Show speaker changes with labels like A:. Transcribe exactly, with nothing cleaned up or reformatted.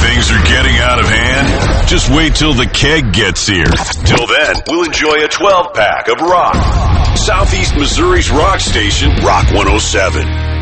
A: things are getting out of hand? Just wait till the keg gets here. Till then, we'll enjoy a twelve-pack of rock. Southeast Missouri's rock station, Rock one oh seven.